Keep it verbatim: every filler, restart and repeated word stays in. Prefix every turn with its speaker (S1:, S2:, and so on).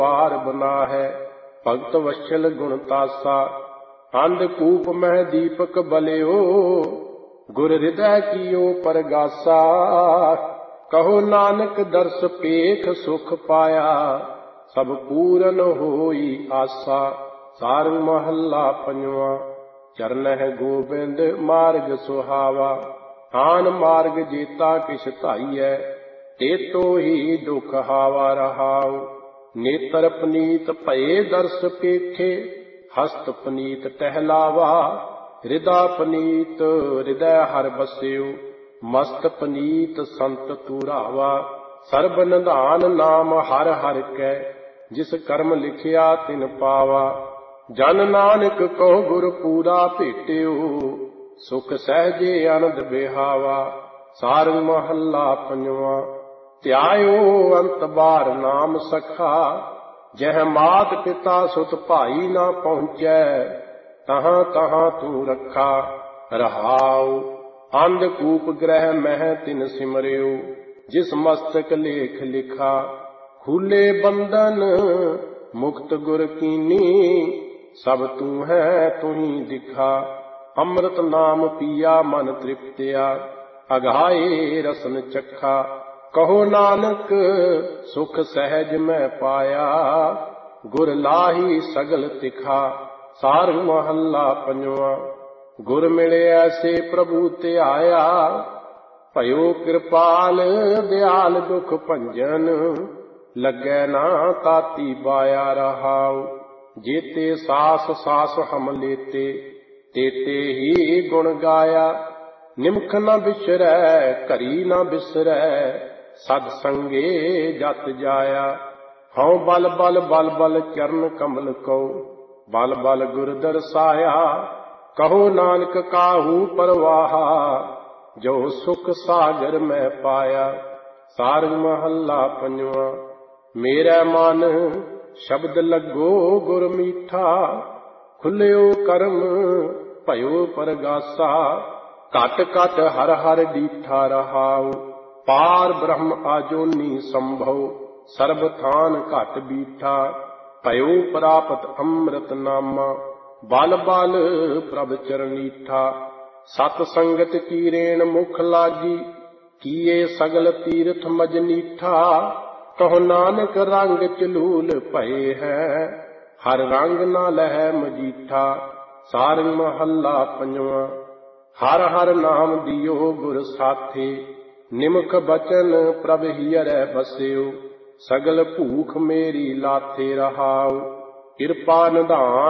S1: पार बना है। भगत वत्सल गुण तासा, अंधकूप मह दीपक बलियो, गुर हृदय कियो परगासा। कहो नानक दर्श पेख सुख पाया, सब पूरन होई आसा। सारंग महला पंजवा। चरण है गोबिंद मार्ग सुहावा, आन मार्ग जेता किछ धाईऐ, तेतो ही दुख हावा रहाओ। नेत्र पनीत भये दर्श पेखे, हस्त पनीत टहलावा। हृदय पनीत हृदय हर बस्यो, मस्त पनीत संत तुरावा। सर्ब निधान नाम हर हर कै, जिस कर्म लिखिया तिन पावा। जन नानक कहो गुर पूरा भेटियो, सुख सहजे आनंद बिहावा। सारंग महला पंजवा। ध्यायो अंत बार नाम सखा, जह मात पिता सुत भाई ना पहुँचै, तहाँ तहाँ तू रखा रहाओ। अंधकूप ग्रह मह तिन सिमरियो, जिस मस्तक लेख लिखा। खुले बंधन मुक्त गुर कीनी, सब तू है तू ही दिखा। अमृत नाम पिया मन तृप्तिया, अघाये रसन चखा। कहो नानक सुख सहज मैं पाया, गुर लाही सगल तिखा। सारंग महला पंजवा। गुर मिले ऐसे प्रभु ते आया, भयो कृपाल दयाल दुख भंजन। लगे ना ताती बाया रहाओ, जेते सास सास हम लेते, तेते ही गुण गाया। निमख न बिसरै करी न बिसरै, सद संगे जत जाया। हऊँ बल बल बल बल चरण कमल को, बल बल गुर दरसाया। कहो नानक काहू परवाहा, जो सुख सागर में पाया। सारंग महला पंजवा। मेरा मन शब्द लगो गुर मीठा, खुल्यो करम भयो परगासा। घट घट हर हर डीठा रहाओ, पार ब्रह्म आजोनी संभव। सर्ब थान घट बीठा, भयो प्राप्त अमृत नामा। बल बल प्रभ चरणीठा, सत संगत की रेण मुख लागी। किए सगल तीर्थ मजनीठा, कहो नानक रंग चलूल भये है, हर रंग न लह मजीठा। सारंग महला पंजवा। हर हर नाम दियो गुर साथे, निमख बचन प्रभ हियरै बस्यो। सगल भूख मेरी लाथे रहाओ, कृपा निधान